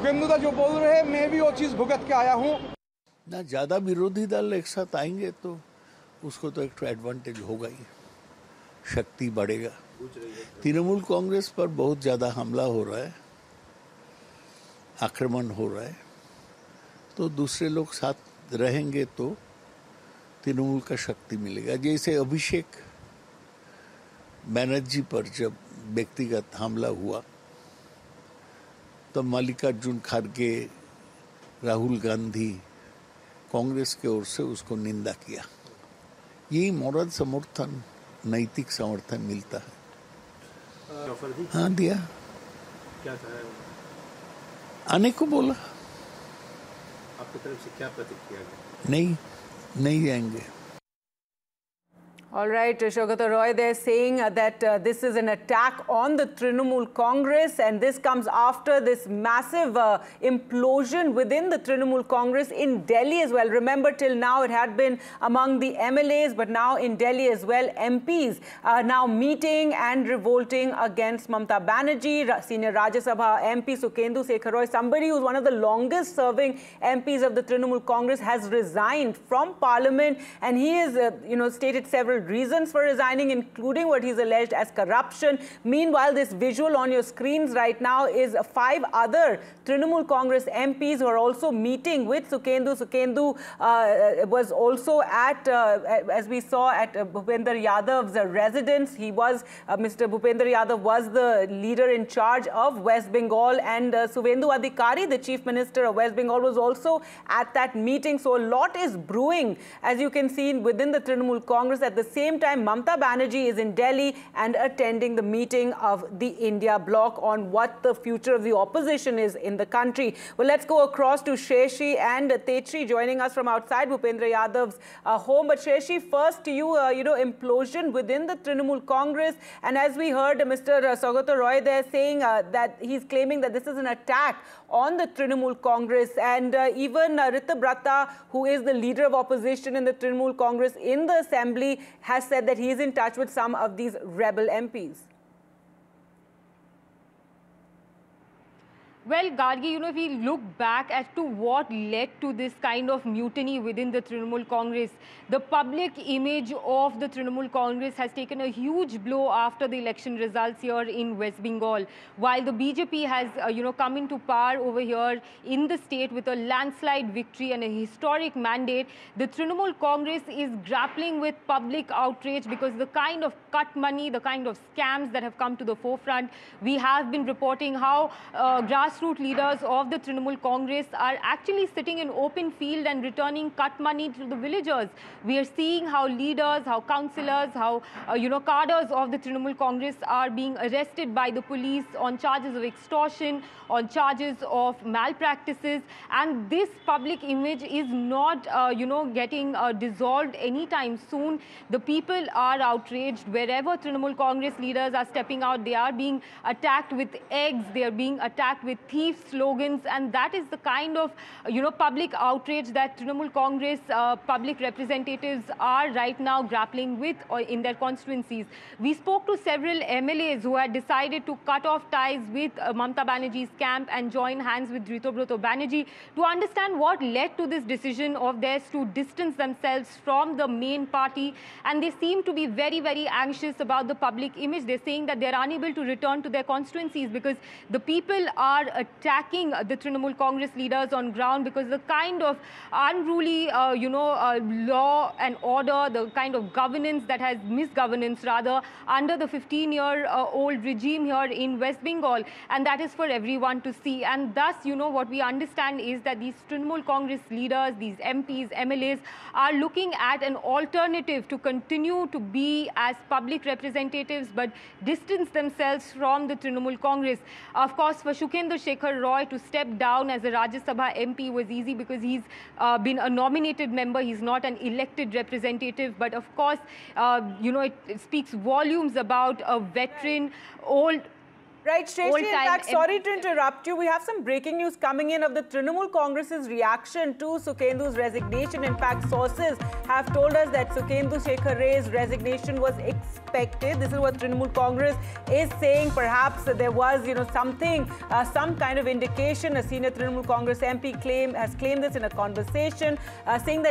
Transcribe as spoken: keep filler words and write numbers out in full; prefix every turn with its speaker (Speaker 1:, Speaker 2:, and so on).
Speaker 1: सुखेंदु दा जो बोल रहे हैं मैं भी वो चीज़ भुगत के आया हूँ
Speaker 2: ना। ज़्यादा विरोधी दल एक साथ आएंगे तो उसको तो एक एडवांटेज होगा ही, शक्ति बढ़ेगा। तृणमूल कांग्रेस पर बहुत ज़्यादा हमला हो रहा है, आक्रमण हो रहा है, तो दूसरे लोग साथ रहेंगे तो तृणमूल का शक्ति मिलेगा। जैसे अभिषेक बैनर्जी पर जब व्यक्तिगत हमला हुआ तो मल्लिकार्जुन खड़गे, राहुल गांधी, कांग्रेस के ओर से उसको निंदा किया। यही मॉरल समर्थन, नैतिक समर्थन मिलता है।
Speaker 3: ऑफर दी?
Speaker 2: हाँ दिया।
Speaker 3: क्या कहा?
Speaker 2: आने को बोला।
Speaker 3: आपकी तरफ से क्या प्रतिक्रिया?
Speaker 2: नहीं, नहीं जाएंगे।
Speaker 4: All right, Saugata Roy there saying uh, that uh, this is an attack on the Trinamool Congress, and this comes after this massive uh, implosion within the Trinamool Congress in Delhi as well. Remember, till now it had been among the M L As, but now in Delhi as well, M Ps are now meeting and revolting against Mamata Banerjee. Senior Rajya Sabha M P Sukhendu Shekhar Roy, somebody who's one of the longest serving M Ps of the Trinamool Congress, has resigned from Parliament, and he has uh, you know, stated several reasons for resigning, including what he's alleged as corruption. Meanwhile, this visual on your screens right now is five other Trinamool Congress M Ps who are also meeting with Sukhendu. Sukhendu uh, was also at, uh, as we saw, at uh, Bhupender Yadav's uh, residence. He was, uh, Mister Bhupender Yadav was the leader in charge of West Bengal, and uh, Suvendu Adhikari, the Chief Minister of West Bengal, was also at that meeting. So a lot is brewing, as you can see, within the Trinamool Congress. At the same time, Mamata Banerjee is in Delhi and attending the meeting of the India bloc on what the future of the opposition is in the country. Well, let's go across to Sheshi and Tetri joining us from outside Bhupender Yadav's uh, home. But Sheshi, first to you, uh, you know, implosion within the Trinamool Congress. And as we heard uh, Mister Saugata Roy there saying uh, that he's claiming that this is an attack on the Trinamool Congress. And uh, even uh, Ritu Bratta, who is the leader of opposition in the Trinamool Congress in the assembly, has said that he is in touch with some of these rebel M Ps.
Speaker 5: Well, Gargi, you know, if we look back as to what led to this kind of mutiny within the Trinamool Congress, the public image of the Trinamool Congress has taken a huge blow after the election results here in West Bengal. While the B J P has, uh, you know, come into power over here in the state with a landslide victory and a historic mandate, the Trinamool Congress is grappling with public outrage because the kind of cut money, the kind of scams that have come to the forefront. We have been reporting how uh, grass Grassroots leaders of the Trinamool Congress are actually sitting in open field and returning cut money to the villagers. We are seeing how leaders, how councillors, how uh, you know cadres of the Trinamool Congress are being arrested by the police on charges of extortion, on charges of malpractices, and this public image is not uh, you know getting uh, dissolved anytime soon. The people are outraged. Wherever Trinamool Congress leaders are stepping out, they are being attacked with eggs, they are being attacked with thief slogans, and that is the kind of you know public outrage that Trinamool Congress uh, public representatives are right now grappling with or in their constituencies. We spoke to several M L As who had decided to cut off ties with uh, Mamata Banerjee's camp and join hands with Ritu Banerjee to understand what led to this decision of theirs to distance themselves from the main party, and they seem to be very very anxious about the public image. They're saying that they're unable to return to their constituencies because the people are attacking the Trinamool Congress leaders on ground because the kind of unruly, uh, you know, uh, law and order, the kind of governance that has misgovernance rather under the fifteen-year-old regime here in West Bengal, and that is for everyone to see. And thus, you know, what we understand is that these Trinamool Congress leaders, these M Ps, M L As, are looking at an alternative to continue to be as public representatives but distance themselves from the Trinamool Congress. Of course, for Sukhendu Shekhar Roy to step down as a Rajya Sabha M P was easy because he's uh, been a nominated member. He's not an elected representative. But of course, uh, you know, it, it speaks volumes about a veteran, old
Speaker 4: Right, Shreshti,
Speaker 5: old
Speaker 4: in
Speaker 5: time
Speaker 4: fact,
Speaker 5: M P.
Speaker 4: sorry to interrupt you. We have some breaking news coming in of the Trinamool Congress's reaction to Sukhendu's resignation. In fact, sources have told us that Sukhendu Shekhar Ray's resignation was expected. This is what Trinamool Congress is saying. Perhaps there was, you know, something, uh, some kind of indication. A senior Trinamool Congress M P claim, has claimed this in a conversation, uh, saying that